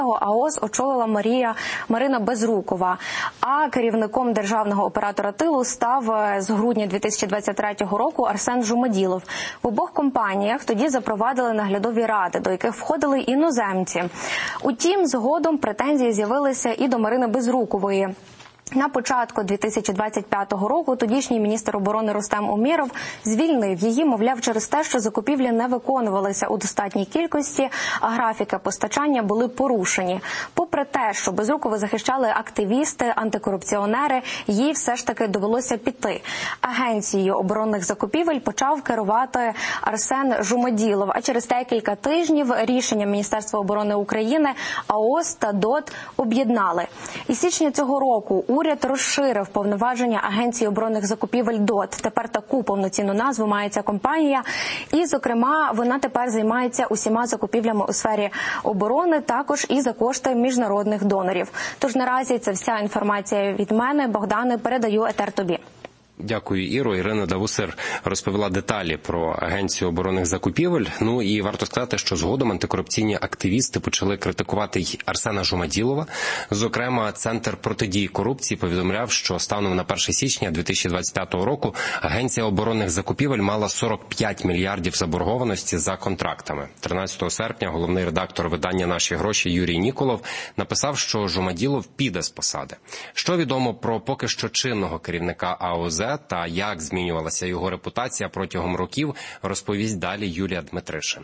АОС очолила Марина Безрукова, а керівником державного оператора тилу став з грудня 2023 року Арсен Жумаділов. В обох компаніях тоді запровадили наглядові ради, до яких входили іноземці. Утім, згодом претензії з'явилися і до Марини Безрукової. На початку 2025 року тодішній міністр оборони Рустем Умєров звільнив її, мовляв, через те, що закупівлі не виконувалися у достатній кількості, а графіки постачання були порушені. Попри те, що Безрукову захищали активісти, антикорупціонери, їй все ж таки довелося піти. Агенцією оборонних закупівель почав керувати Арсен Жумаділов, а через декілька тижнів рішенням Міністерства оборони України АОС та ДОТ об'єднали. Із січня цього року уряд розширив повноваження Агенції оборонних закупівель ДОТ. Тепер таку повноцінну назву має ця компанія. І, зокрема, вона тепер займається усіма закупівлями у сфері оборони, також і за кошти міжнародних донорів. Тож наразі це вся інформація від мене. Богдане, передаю етер тобі. Дякую, Іро. Ірина Давусер розповіла деталі про Агенцію оборонних закупівель. Ну і варто сказати, що згодом антикорупційні активісти почали критикувати й Арсена Жумаділова. Зокрема, Центр протидії корупції повідомляв, що станом на 1 січня 2025 року Агенція оборонних закупівель мала 45 мільярдів заборгованості за контрактами. 13 серпня головний редактор видання «Наші гроші» Юрій Ніколов написав, що Жумаділов піде з посади. Що відомо про поки що чинного керівника АОЗ та як змінювалася його репутація протягом років, розповість далі Юлія Дмитришин.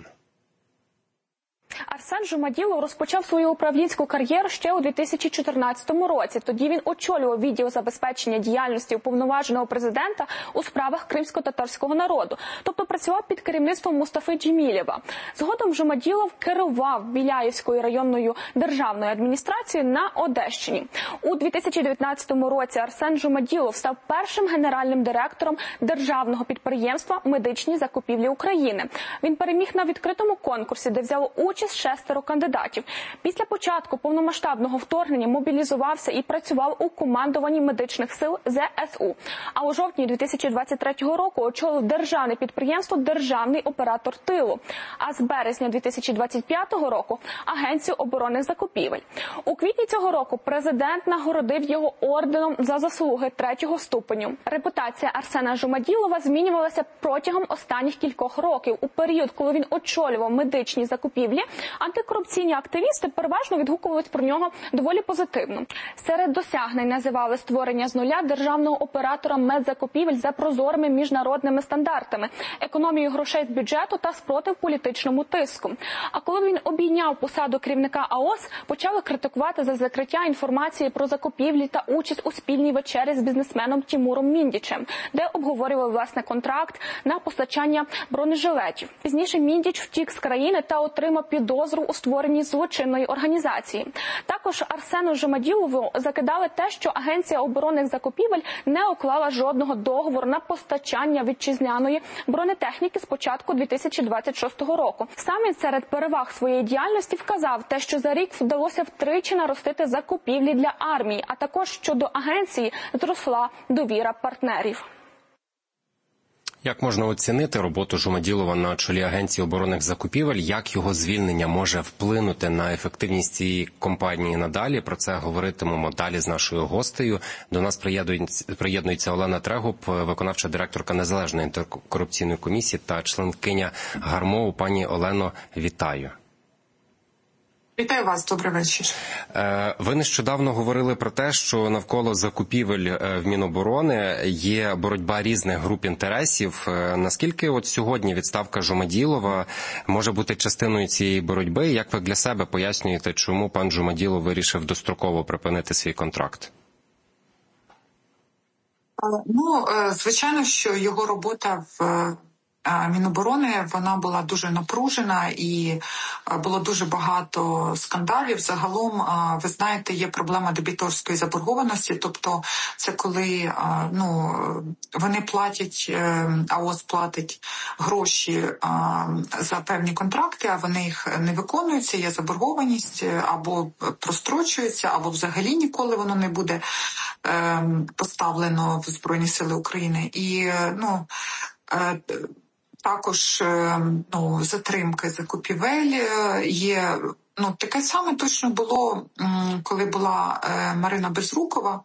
Арсен Жумаділов розпочав свою управлінську кар'єру ще у 2014 році. Тоді він очолював відділ забезпечення діяльності уповноваженого президента у справах кримсько-татарського народу, тобто працював під керівництвом Мустафи Джемілєва. Згодом Жумаділов керував Біляївською районною державною адміністрацією на Одещині. У 2019 році Арсен Жумаділов став першим генеральним директором державного підприємства «Медичні закупівлі України». Він переміг на відкритому конкурсі, де взяло участь 6 кандидатів. Після початку повномасштабного вторгнення мобілізувався і працював у командуванні медичних сил ЗСУ. А у жовтні 2023 року очолив державне підприємство «Державний оператор тилу». А з березня 2025 року – Агенцію оборонних закупівель. У квітні цього року президент нагородив його орденом за заслуги 3-го ступеню. Репутація Арсена Жумаділова змінювалася протягом останніх кількох років. У період, коли він очолював медичні закупівлі, антикорупційні активісти переважно відгукувались про нього доволі позитивно. Серед досягнень називали створення з нуля державного оператора медзакупівель за прозорими міжнародними стандартами, економію грошей з бюджету та спротив політичному тиску. А коли він обійняв посаду керівника АОС, почали критикувати за закриття інформації про закупівлі та участь у спільній вечері з бізнесменом Тімуром Міндічем, де обговорювали власне контракт на постачання бронежилетів. Пізніше Міндіч втік з країни та отримав підозру у створенні злочинної організації. Також Арсену Жумаділову закидали те, що Агенція оборонних закупівель не уклала жодного договору на постачання вітчизняної бронетехніки з початку 2026 року. Сам він серед переваг своєї діяльності вказав те, що за рік вдалося втричі наростити закупівлі для армії, а також що до агенції зросла довіра партнерів. Як можна оцінити роботу Жумаділова на чолі Агенції оборонних закупівель? Як його звільнення може вплинути на ефективність цієї компанії надалі? Про це говоритимемо далі з нашою гостею. До нас приєднується Олена Трегуб, виконавча директорка Незалежної антикорупційної комісії та членкиня ГАРМО. Пані Олено, вітаю. Вітаю вас, добрий вечір. Ви нещодавно говорили про те, що навколо закупівель в Міноборони є боротьба різних груп інтересів. Наскільки от сьогодні відставка Жумаділова може бути частиною цієї боротьби? Як ви для себе пояснюєте, чому пан Жумаділов вирішив достроково припинити свій контракт? Звичайно, що його робота в Міноборони, вона була дуже напружена і було дуже багато скандалів. Загалом, ви знаєте, є проблема дебіторської заборгованості, тобто це коли вони платять, АОС платить гроші за певні контракти, а вони їх не виконуються, є заборгованість, або прострочується, або взагалі ніколи воно не буде поставлено в Збройні Сили України. І, також затримки закупівель, є таке саме точно було, коли була Марина Безрукова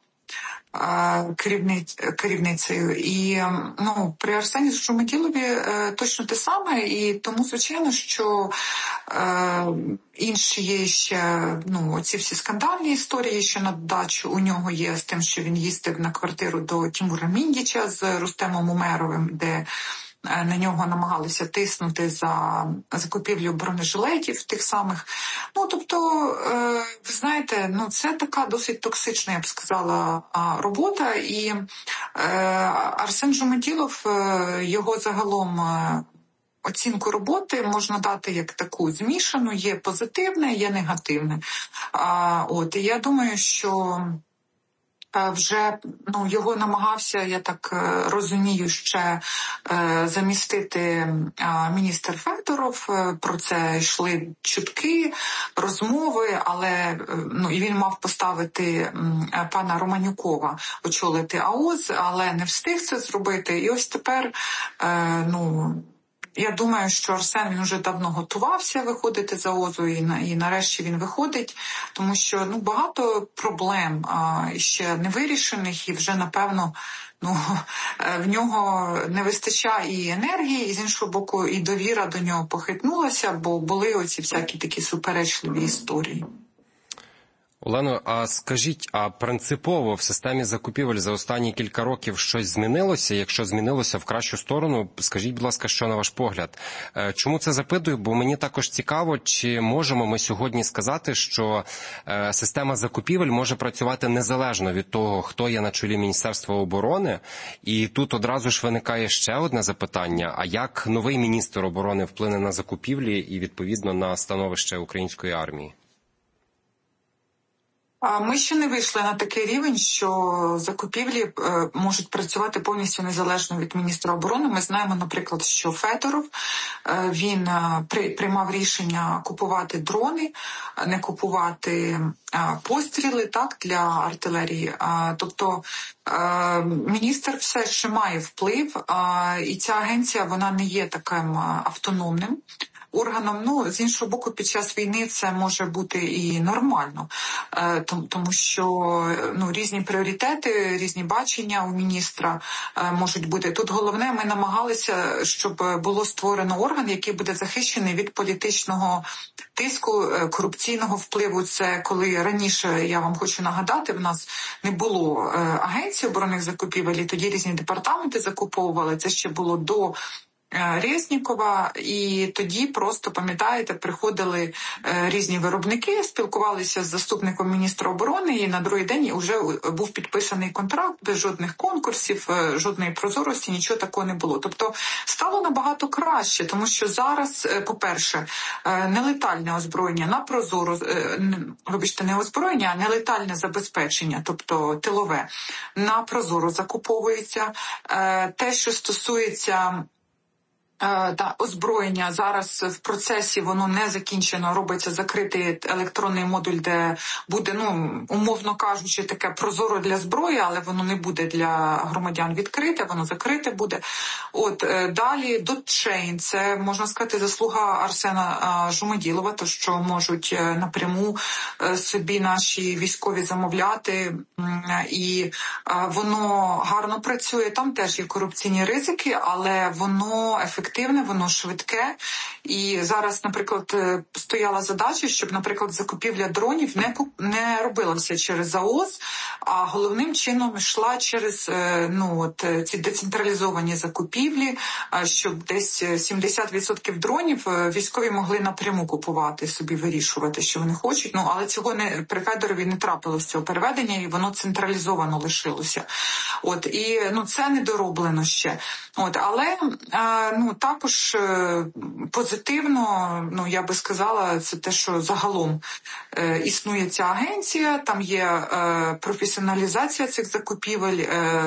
керівницею. І при Арсені Жумаділові точно те саме. І тому, звичайно, що інші є ще, оці всі скандальні історії, що на додачу у нього є з тим, що він їздив на квартиру до Тімура Міндіча з Рустемом Умеровим, де на нього намагалися тиснути за закупівлю бронежилетів тих самих. Ви знаєте, це така досить токсична, я б сказала, робота. І Арсен Жумаділов, його загалом оцінку роботи можна дати як таку змішану, є позитивне, є негативне. І я думаю, що вже його намагався, я так розумію, ще замістити міністр Федоров. Про це йшли чутки, розмови, але і він мав поставити пана Романюкова очолити АОЗ, але не встиг це зробити. І ось тепер, я думаю, що Арсен, він вже давно готувався виходити з АОЗу, і нарешті він виходить, тому що багато проблем ще не вирішених, і вже, напевно, в нього не вистачає і енергії, і з іншого боку, і довіра до нього похитнулася, бо були оці всякі такі суперечливі історії. Олено, а скажіть, а принципово в системі закупівель за останні кілька років щось змінилося? Якщо змінилося в кращу сторону, скажіть, будь ласка, що на ваш погляд? Чому це запитую? Бо мені також цікаво, чи можемо ми сьогодні сказати, що система закупівель може працювати незалежно від того, хто є на чолі Міністерства оборони? І тут одразу ж виникає ще одне запитання. А як новий міністр оборони вплине на закупівлі і, відповідно, на становище української армії? Ми ще не вийшли на такий рівень, що закупівлі можуть працювати повністю незалежно від міністра оборони. Ми знаємо, наприклад, що Федоров, він приймав рішення купувати дрони, не купувати постріли для артилерії. Тобто міністр все ще має вплив, і ця агенція, вона не є таким автономним органом. З іншого боку, під час війни це може бути і нормально, тому що різні пріоритети, різні бачення у міністра можуть бути. Тут головне, ми намагалися, щоб було створено орган, який буде захищений від політичного тиску, корупційного впливу. Це коли раніше, я вам хочу нагадати, в нас не було агенції оборонних закупівель, і тоді різні департаменти закуповували. Це ще було до Резнікова, і тоді просто, пам'ятаєте, приходили різні виробники, спілкувалися з заступником міністра оборони, і на другий день вже був підписаний контракт, без жодних конкурсів, жодної прозорості, нічого такого не було. Тобто стало набагато краще, тому що зараз, по-перше, нелетальне озброєння на прозоро, не озброєння, а нелетальне забезпечення, тобто тилове, на прозоро закуповується. Те, що стосується озброєння, зараз в процесі, воно не закінчено, робиться закритий електронний модуль, де буде, умовно кажучи, таке прозоро для зброї, але воно не буде для громадян відкрите, воно закрите буде. Далі Дотчейн, це, можна сказати, заслуга Арсена Жумаділова, то що можуть напряму собі наші військові замовляти, і воно гарно працює. Там теж є корупційні ризики, але воно ефективне, воно швидке. І зараз, наприклад, стояла задача, щоб, наприклад, закупівля дронів не робилася через АОЗ, а головним чином йшла через ці децентралізовані закупівлі, щоб десь 70% дронів військові могли напряму купувати, собі вирішувати, що вони хочуть. Але цього при Федорові не трапилось, цього переведення, і воно централізовано лишилося. І це недороблено ще. Але також позитивно, я би сказала, це те, що загалом існує ця агенція, там є професіоналізація цих закупівель,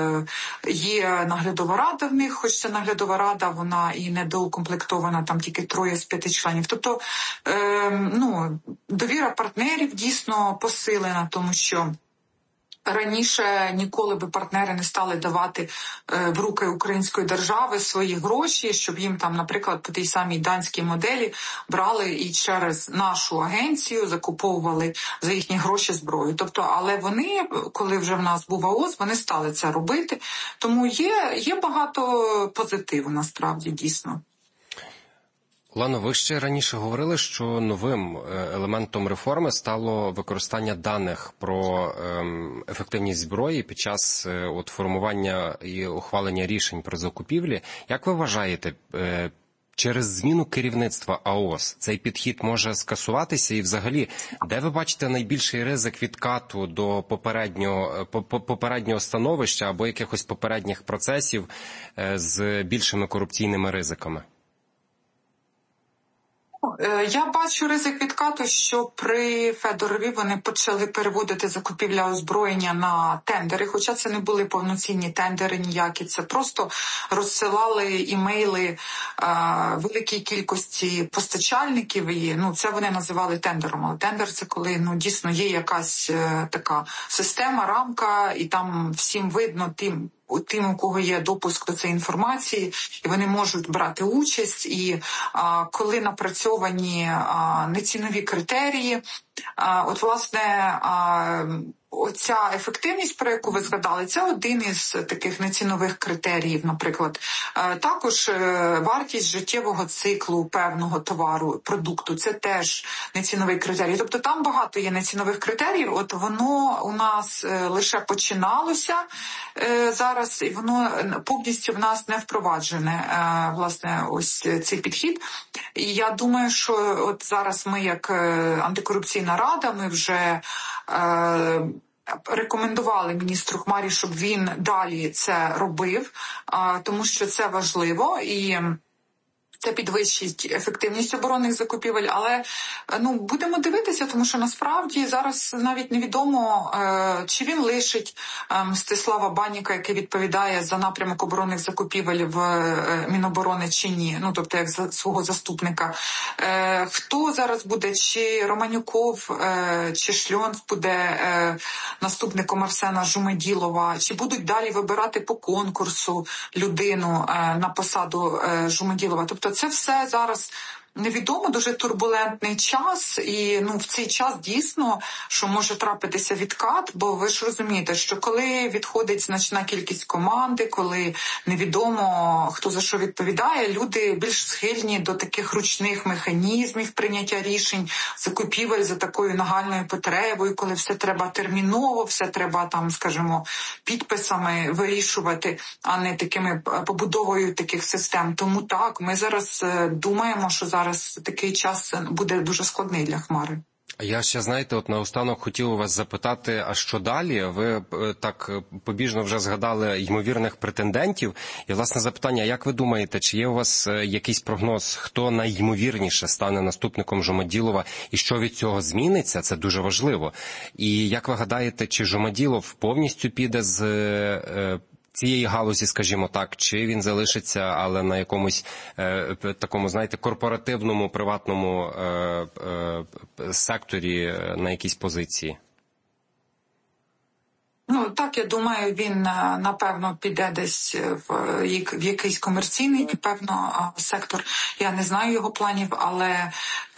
є наглядова рада в них, хоч ця наглядова рада, вона і недоукомплектована, там тільки 3 з 5 членів. Тобто, довіра партнерів дійсно посилена, тому що Раніше ніколи би партнери не стали давати в руки української держави свої гроші, щоб їм там, наприклад, по тій самій данській моделі брали і через нашу агенцію закуповували за їхні гроші зброю. Тобто, але вони, коли вже в нас був АОС, вони стали це робити. Тому є багато позитиву, насправді, дійсно. Лано, ви ще раніше говорили, що новим елементом реформи стало використання даних про ефективність зброї під час формування і ухвалення рішень про закупівлі. Як ви вважаєте, через зміну керівництва АОС цей підхід може скасуватися? І взагалі, де ви бачите найбільший ризик відкату до попереднього становища або якихось попередніх процесів з більшими корупційними ризиками? Я бачу ризик відкату, що при Федорові вони почали переводити закупівля озброєння на тендери, хоча це не були повноцінні тендери ніякі, це просто розсилали імейли великій кількості постачальників, і це вони називали тендером. Але тендер – це коли дійсно є якась така система, рамка, і там всім видно тим, у кого є допуск до цієї інформації, і вони можуть брати участь. І коли напрацьовані нецінові критерії, власне, оця ефективність, про яку ви згадали, це один із таких нецінових критеріїв, наприклад. Також вартість життєвого циклу певного товару, продукту, це теж неціновий критерій. Тобто там багато є нецінових критеріїв, воно у нас лише починалося зараз, і воно повністю в нас не впроваджене, власне, ось цей підхід. І я думаю, що зараз ми, як антикорупційна рада, ми вже рекомендували міністру Хмарі, щоб він далі це робив, тому що це важливо і це підвищить ефективність оборонних закупівель, але будемо дивитися, тому що насправді зараз навіть невідомо, чи він лишить Мстислава Баніка, який відповідає за напрямок оборонних закупівель в Міноборони, чи ні, тобто як за свого заступника. Хто зараз буде, чи Романюков, чи Шльонц буде наступником Арсена Жумеділова, чи будуть далі вибирати по конкурсу людину на посаду Жумеділова. Тобто це все зараз невідомо, дуже турбулентний час, і в цей час дійсно, що може трапитися відкат, бо ви ж розумієте, що коли відходить значна кількість команди, коли невідомо, хто за що відповідає, люди більш схильні до таких ручних механізмів прийняття рішень, закупівель за такою нагальною потребою, коли все треба терміново, все треба там, скажімо, підписами вирішувати, а не такими побудовою таких систем. Тому так, ми зараз думаємо, що зараз такий час буде дуже складний для Хмари. Я ще, знаєте, наостанок хотів у вас запитати, а що далі? Ви так побіжно вже згадали ймовірних претендентів. І, власне, запитання, як ви думаєте, чи є у вас якийсь прогноз, хто найймовірніше стане наступником Жумаділова і що від цього зміниться? Це дуже важливо. І як ви гадаєте, чи Жумаділов повністю піде з цієї галузі, скажімо так, чи він залишиться, але на якомусь такому, знаєте, корпоративному, приватному секторі, на якійсь позиції? Так, я думаю, він, напевно, піде десь в якийсь комерційний, напевно, сектор. Я не знаю його планів, але,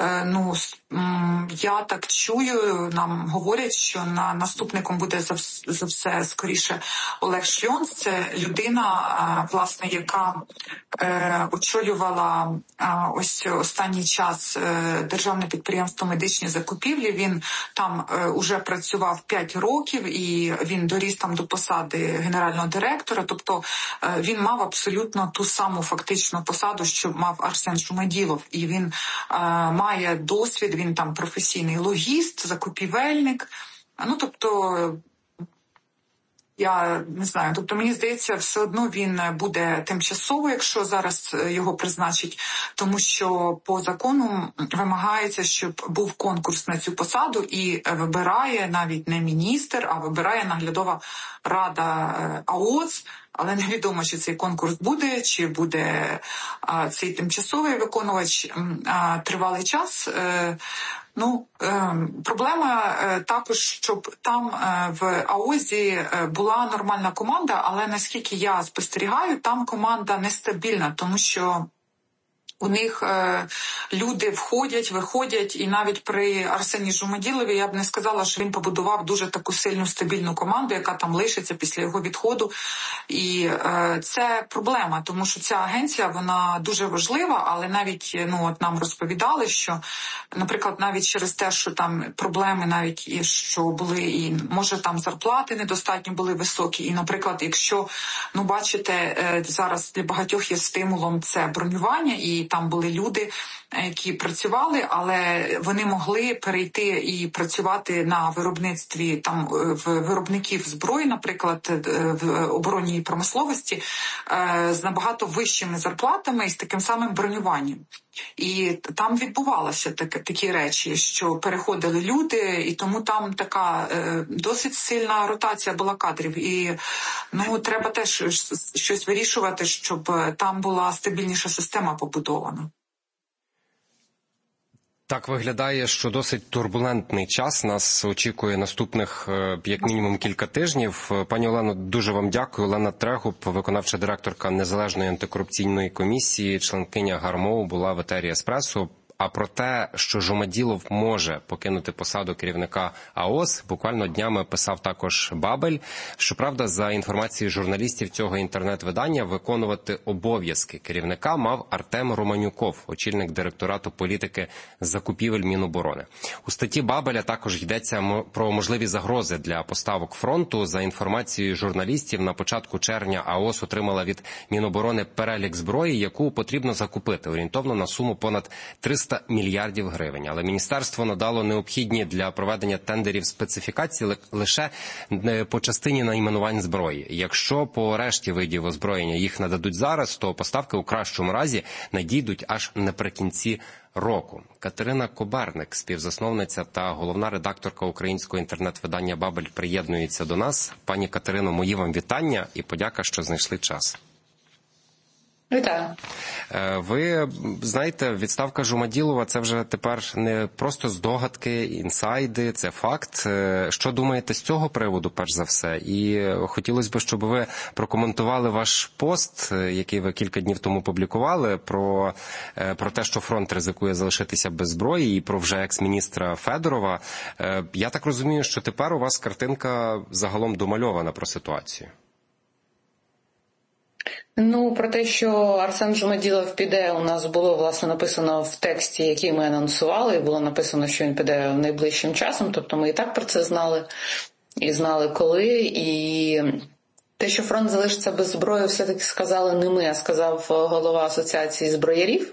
я так чую, нам говорять, що наступником буде за все, скоріше, Олег Шльонц. Це людина, власне, яка очолювала ось останній час державне підприємство «Медичні закупівлі». Він там уже працював 5 років, і він доріс там до посади генерального директора, тобто він мав абсолютно ту саму фактичну посаду, що мав Арсен Жумаділов, і він має досвід, він там професійний логіст, закупівельник, тобто я не знаю, тобто мені здається, все одно він буде тимчасово, якщо зараз його призначить, тому що по закону вимагається, щоб був конкурс на цю посаду і вибирає навіть не міністр, а вибирає наглядова рада АОС, але невідомо, чи цей конкурс буде, чи буде цей тимчасовий виконувач тривалий час. Проблема також, щоб там в АОЗі була нормальна команда, але наскільки я спостерігаю, там команда нестабільна, тому що у них люди входять, виходять, і навіть при Арсені Жумаділові я б не сказала, що він побудував дуже таку сильну, стабільну команду, яка там лишиться після його відходу. І це проблема, тому що ця агенція, вона дуже важлива, але навіть нам розповідали, що, наприклад, навіть через те, що там проблеми навіть і що були, і може там зарплати недостатньо були високі, і, наприклад, якщо, бачите, зараз для багатьох є стимулом це бронювання, і там були люди, які працювали, але вони могли перейти і працювати на виробництві там в виробників зброї, наприклад, в оборонній промисловості, з набагато вищими зарплатами і з таким самим бронюванням. І там відбувалися такі речі, що переходили люди, і тому там така досить сильна ротація була кадрів. І треба теж щось вирішувати, щоб там була стабільніша система побудована. Так виглядає, що досить турбулентний час нас очікує наступних, як мінімум, кілька тижнів. Пані Олено, дуже вам дякую. Олена Трегуб, виконавча директорка Незалежної антикорупційної комісії, членкиня ГАРМО, була в етері «Еспресо». А про те, що Жумаділов може покинути посаду керівника АОС, буквально днями писав також Бабель. Щоправда, за інформацією журналістів цього інтернет-видання, виконувати обов'язки керівника мав Артем Романюков, очільник директорату політики закупівель Міноборони. У статті Бабеля також йдеться про можливі загрози для поставок фронту. За інформацією журналістів, на початку червня АОС отримала від Міноборони перелік зброї, яку потрібно закупити, орієнтовно на суму понад 300 мільярдів гривень. Але міністерство надало необхідні для проведення тендерів специфікації лише по частині найменувань зброї. Якщо по решті видів озброєння їх нададуть зараз, то поставки у кращому разі надійдуть аж наприкінці року. Катерина Коберник, співзасновниця та головна редакторка українського інтернет-видання «Бабель», приєднується до нас. Пані Катерино, мої вам вітання і подяка, що знайшли час. Вітаю. Ви знаєте, відставка Жумаділова – це вже тепер не просто здогадки, інсайди, це факт. Що думаєте з цього приводу, перш за все? І хотілося б, щоб ви прокоментували ваш пост, який ви кілька днів тому публікували, про те, що фронт ризикує залишитися без зброї, і про вже екс-міністра Федорова. Я так розумію, що тепер у вас картинка загалом домальована про ситуацію. Про те, що Арсен Жумаділов піде, у нас було, власне, написано в тексті, який ми анонсували, і було написано, що він піде найближчим часом, тобто ми і так про це знали, і знали коли, і те, що фронт залишиться без зброї, все-таки сказали не ми, а сказав голова Асоціації зброярів,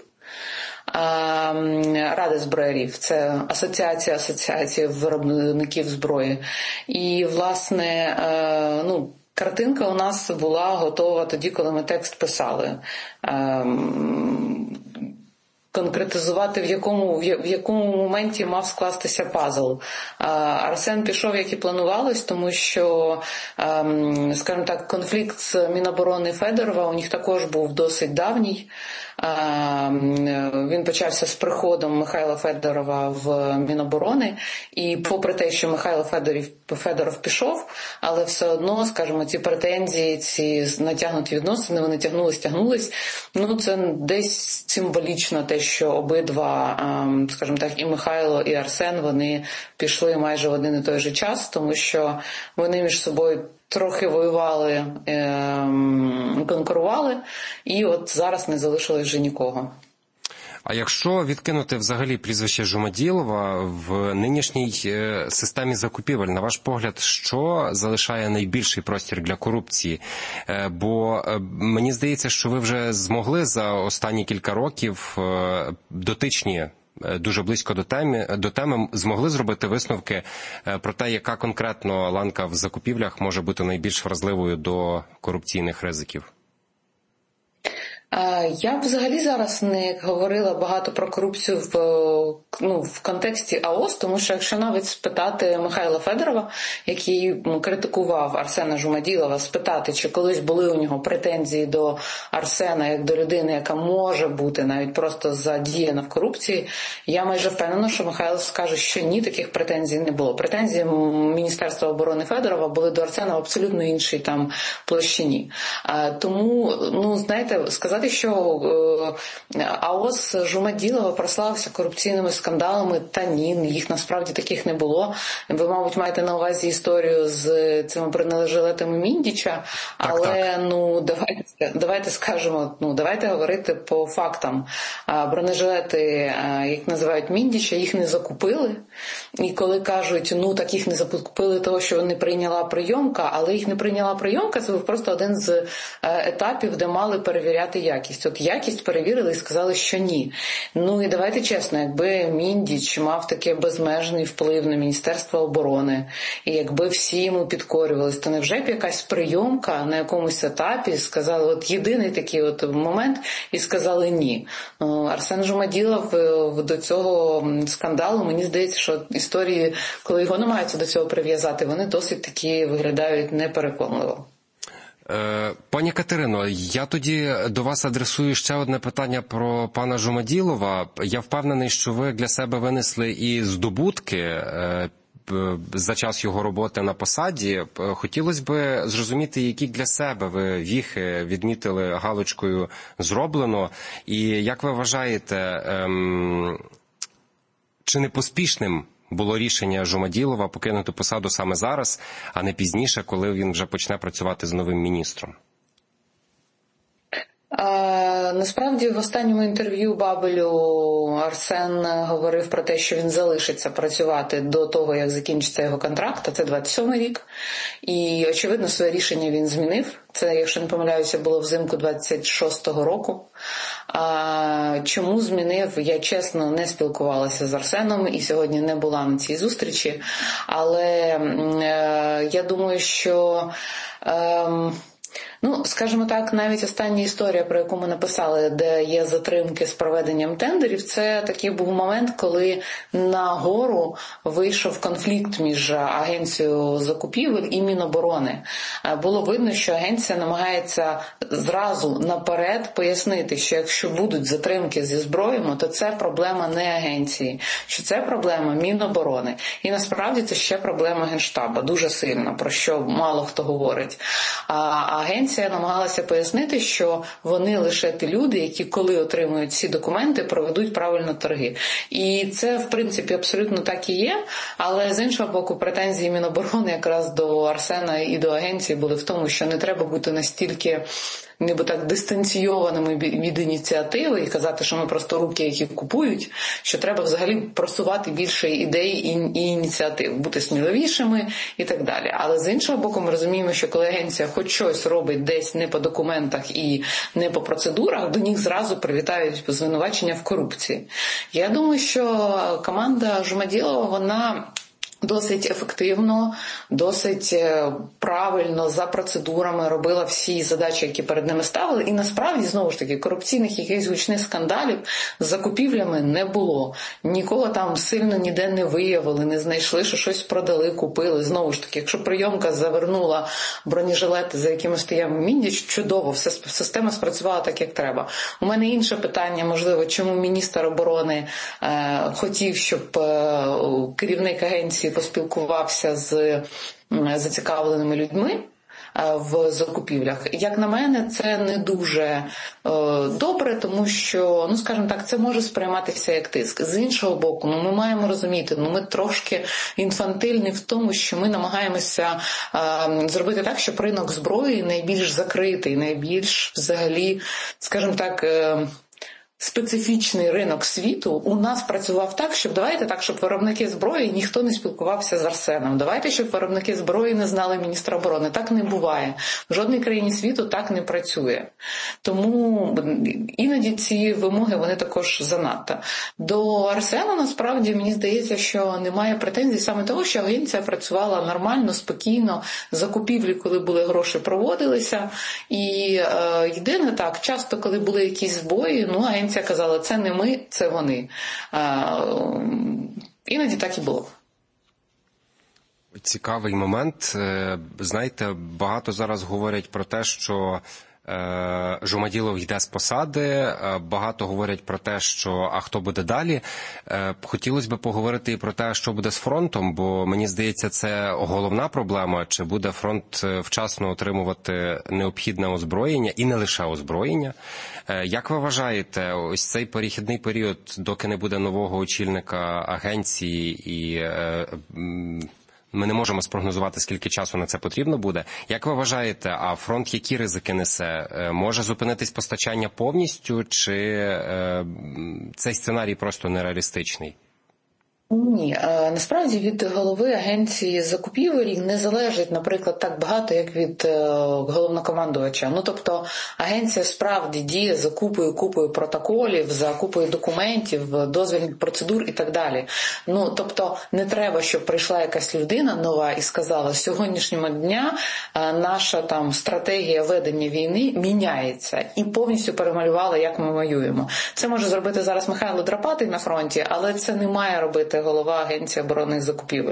Ради зброярів, це асоціація виробників зброї. І, власне, картинка у нас була готова тоді, коли ми текст писали. Конкретизувати, в якому моменті мав скластися пазл. Арсен пішов, як і планувалось, тому що, скажімо так, конфлікт з Міноборони Федорова у них також був досить давній. Він почався з приходом Михайла Федорова в Міноборони, і попри те, що Михайло Федоров пішов, але все одно, скажімо, ці претензії, ці натягнуті відносини, вони тягнулись. Це десь символічно те, що обидва, скажімо так, і Михайло, і Арсен, вони пішли майже в один і той же час, тому що вони між собою трохи воювали, конкурували, і от зараз не залишилось вже нікого. А якщо відкинути взагалі прізвище Жумаділова в нинішній системі закупівель, на ваш погляд, що залишає найбільший простір для корупції? Бо мені здається, що ви вже змогли за останні кілька років дотичні дуже близько до теми змогли зробити висновки про те, яка конкретно ланка в закупівлях може бути найбільш вразливою до корупційних ризиків? Я б взагалі зараз не говорила багато про корупцію в контексті АОС, тому що якщо навіть спитати Михайла Федорова, який критикував Арсена Жумаділова, спитати, чи колись були у нього претензії до Арсена як до людини, яка може бути навіть просто задіяна в корупції, я майже впевнена, що Михайло скаже, що ні, таких претензій не було. Претензії Міністерства оборони Федорова були до Арсена в абсолютно іншій там площині. Тому, знаєте, сказати, що АОС Жумаділова прославився корупційними скандалами, та ні, їх насправді таких не було. Ви, мабуть, маєте на увазі історію з цими бронежилетами Міндіча, але давайте скажемо, давайте говорити по фактам. Бронежилети, як називають Міндіча, їх не закупили. І коли кажуть, так їх не закупили того, що не прийняла прийомка, але їх не прийняла прийомка, це був просто один з етапів, де мали перевіряти якість. От якість перевірили і сказали, що ні. І давайте чесно, якби Міндіч мав такий безмежний вплив на Міністерство оборони, і якби всі йому підкорювались, то невже б якась прийомка на якомусь етапі сказали, от єдиний такий от момент, і сказали ні. Арсен Жумаділов до цього скандалу, мені здається, що історії, коли його намагаються до цього прив'язати, вони досить таки виглядають непереконливо. Пані Катерино, я тоді до вас адресую ще одне питання про пана Жумаділова. Я впевнений, що ви для себе винесли і здобутки за час його роботи на посаді. Хотілося б зрозуміти, які для себе ви віхи відмітили галочкою «зроблено». І як ви вважаєте, чи не поспішним було рішення Жумаділова покинути посаду саме зараз, а не пізніше, коли він вже почне працювати з новим міністром? Насправді, в останньому інтерв'ю Бабелю Арсен говорив про те, що він залишиться працювати до того, як закінчиться його контракт, а це 27-й рік. І, очевидно, своє рішення він змінив. Це, якщо не помиляюся, було взимку 26-го року. Чому змінив, я чесно не спілкувалася з Арсеном і сьогодні не була на цій зустрічі. Але я думаю, що... скажімо так, навіть остання історія, про яку ми написали, де є затримки з проведенням тендерів, це такий був момент, коли на гору вийшов конфлікт між агенцією закупівель і Міноборони. Було видно, що агенція намагається зразу наперед пояснити, що якщо будуть затримки зі зброями, то це проблема не агенції, що це проблема Міноборони. І насправді це ще проблема Генштабу, дуже сильно, про що мало хто говорить. Агенція намагалася пояснити, що вони лише ті люди, які коли отримують ці документи, проведуть правильно торги. І це, в принципі, абсолютно так і є, але з іншого боку, претензії Міноборони якраз до Арсена і до агенції були в тому, що не треба бути настільки ніби так дистанційованими від ініціативи і казати, що ми просто руки, які купують, що треба взагалі просувати більше ідей і ініціатив, бути сміливішими і так далі. Але з іншого боку, ми розуміємо, що коли агенція хоч щось робить десь не по документах і не по процедурах, до них зразу привітають звинувачення в корупції. Я думаю, що команда Жумаділова, вона досить ефективно, досить правильно, за процедурами робила всі задачі, які перед ними ставили. І насправді, знову ж таки, корупційних якихось гучних скандалів з закупівлями не було. Нікого там сильно ніде не виявили, не знайшли, що щось продали, купили. Знову ж таки, якщо прийомка завернула бронежилети, за якими стояв Міндіч, чудово, система спрацювала так, як треба. У мене інше питання, можливо, чому міністр оборони хотів, щоб керівник агенції поспілкувався з зацікавленими людьми в закупівлях. Як на мене, це не дуже добре, тому що, скажімо так, це може сприйматися як тиск. З іншого боку, ми маємо розуміти, ми трошки інфантильні в тому, що ми намагаємося зробити так, щоб ринок зброї найбільш закритий, найбільш взагалі, скажімо так, специфічний ринок світу у нас працював так, щоб виробники зброї ніхто не спілкувався з Арсеном. Давайте, щоб виробники зброї не знали міністра оборони. Так не буває. В жодній країні світу так не працює. Тому іноді ці вимоги, вони також занадто. До Арсена, насправді, мені здається, що немає претензій саме того, що агенція працювала нормально, спокійно, закупівлі, коли були гроші, проводилися. І єдине так, часто, коли були якісь збої, агенція казала, це не ми, це вони. Іноді так і було. Цікавий момент. Знаєте, багато зараз говорять про те, що Жумаділов йде з посади, багато говорять про те, що а хто буде далі. Хотілося б поговорити і про те, що буде з фронтом, бо мені здається, це головна проблема, чи буде фронт вчасно отримувати необхідне озброєння і не лише озброєння. Як ви вважаєте, ось цей перехідний період, доки не буде нового очільника агенції і ми не можемо спрогнозувати, скільки часу на це потрібно буде. Як ви вважаєте, а фронт які ризики несе? Може зупинитись постачання повністю, чи цей сценарій просто нереалістичний? Ні, насправді від голови агенції закупівель не залежить, наприклад, так багато, як від головнокомандувача. Тобто агенція справді діє за купою протоколів, за купою документів, дозвільних процедур і так далі. Тобто не треба, щоб прийшла якась людина нова і сказала, з сьогоднішнього дня наша стратегія ведення війни міняється і повністю перемалювала, як ми воюємо. Це може зробити зараз Михайло Драпатий на фронті, але це не має робити голова Агенції оборонних закупівель.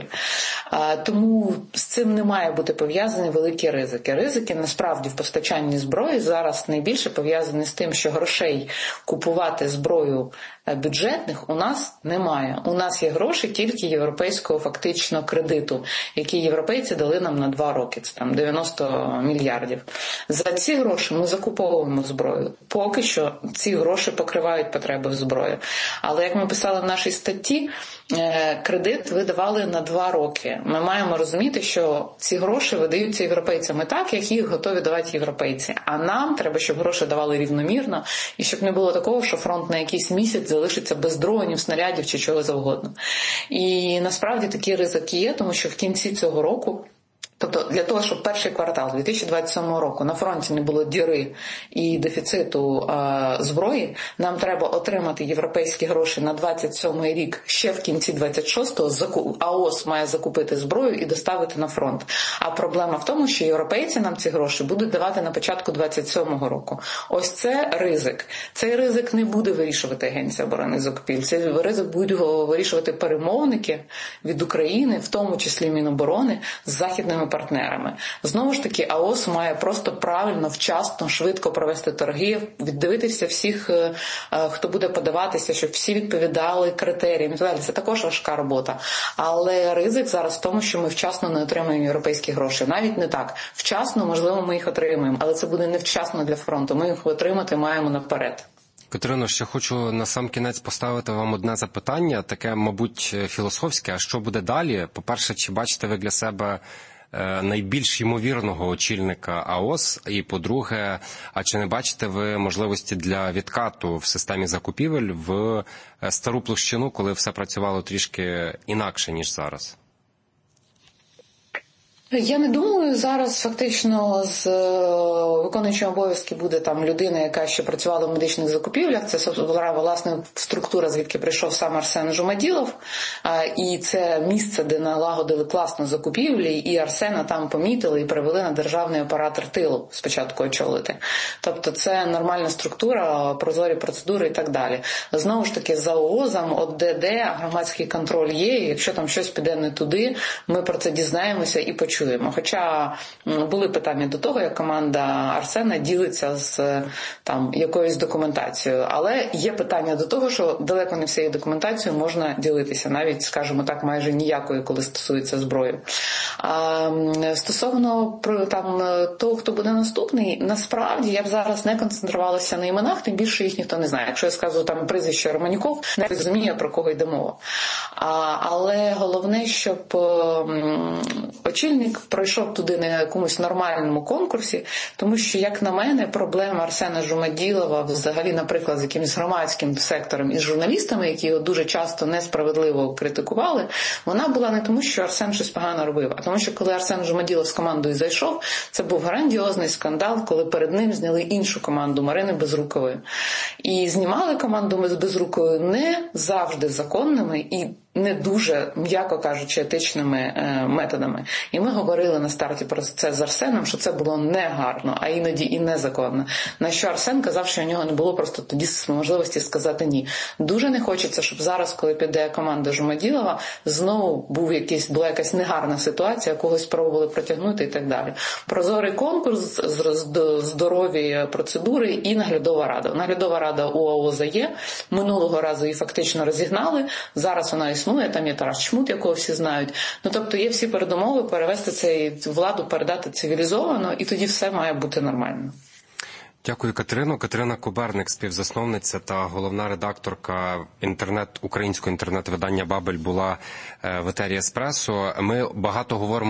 Тому з цим не має бути пов'язані великі ризики. Ризики, насправді, в постачанні зброї зараз найбільше пов'язані з тим, що грошей купувати зброю бюджетних у нас немає. У нас є гроші тільки європейського фактично кредиту, які європейці дали нам на 2 роки. Це 90 мільярдів. За ці гроші ми закуповуємо зброю. Поки що ці гроші покривають потреби в зброї. Але, як ми писали в нашій статті, кредит видавали на 2 роки. Ми маємо розуміти, що ці гроші видаються європейцями так, як їх готові давати європейці. А нам треба, щоб гроші давали рівномірно, і щоб не було такого, що фронт на якийсь місяць залишиться без дронів, снарядів чи чого завгодно. І насправді такий ризик є, тому що в кінці цього року, тобто для того, щоб перший квартал 2027 року на фронті не було діри і дефіциту зброї, нам треба отримати європейські гроші на 27 рік ще в кінці 26-го. АОС має закупити зброю і доставити на фронт. А проблема в тому, що європейці нам ці гроші будуть давати на початку 27-го року. Ось це ризик. Цей ризик не буде вирішувати Агенція оборонних закупівель. Цей ризик будуть вирішувати перемовники від України, в тому числі Міноборони, з західними партнерами. Знову ж таки, АОС має просто правильно, вчасно, швидко провести торги, віддивитися всіх, хто буде подаватися, щоб всі відповідали критеріям. Це також важка робота. Але ризик зараз в тому, що ми вчасно не отримаємо європейські гроші. Навіть не так. Вчасно, можливо, ми їх отримаємо, але це буде невчасно для фронту. Ми їх отримати маємо наперед. Катерино, ще хочу на сам кінець поставити вам одне запитання, таке, мабуть, філософське. А що буде далі? По-перше, чи бачите ви для себе найбільш ймовірного очільника АОС? І по-друге, а чи не бачите ви можливості для відкату в системі закупівель в стару площину, коли все працювало трішки інакше, ніж зараз? Я не думаю, зараз фактично з виконуючим обов'язки буде людина, яка ще працювала в медичних закупівлях. Це, власне, структура, звідки прийшов сам Арсен Жумаділов. І це місце, де налагодили класно закупівлі, і Арсена там помітили і привели на державний оператор тилу спочатку очолити. Тобто це нормальна структура, прозорі процедури і так далі. Знову ж таки, за ООЗом, ОДД, громадський контроль є, і якщо там щось піде не туди, ми про це дізнаємося і почуємо. Хоча були питання до того, як команда Арсена ділиться з якоюсь документацією. Але є питання до того, що далеко не всією документацією можна ділитися. Навіть, скажімо так, майже ніякою, коли стосується зброї. Стосовно того, хто буде наступний, насправді я б зараз не концентрувалася на іменах, тим більше їх ніхто не знає. Якщо я скажу прізвище Романюков, не розумію, про кого йде мова. Але головне, щоб очільник пройшов туди на якомусь нормальному конкурсі, тому що, як на мене, проблема Арсена Жумаділова взагалі, наприклад, з якимось громадським сектором і з журналістами, які його дуже часто несправедливо критикували, вона була не тому, що Арсен щось погано робив, а тому, що коли Арсен Жумаділов з командою зайшов, це був грандіозний скандал, коли перед ним зняли іншу команду Марини Безрукової. І знімали команду Безрукової не завжди законними і не дуже, м'яко кажучи, етичними методами. І ми говорили на старті про це з Арсеном, що це було негарно, а іноді і незаконно. На що Арсен казав, що у нього не було просто тоді можливості сказати ні. Дуже не хочеться, щоб зараз, коли піде команда Жумаділова, знову була якась негарна ситуація, когось спробували протягнути і так далі. Прозорий конкурс, здорові процедури і наглядова рада. Наглядова рада у ОАОЗ є. Минулого разу її фактично розігнали. Зараз вона існує, там є Тарас Чмут, якого всі знають. Тобто є всі передумови перевести цю владу, передати цивілізовано, і тоді все має бути нормально. Дякую, Катерино. Катерина Коберник, співзасновниця та головна редакторка українського інтернет-видання «Бабель», була в етері «Еспресо». Ми багато говоримо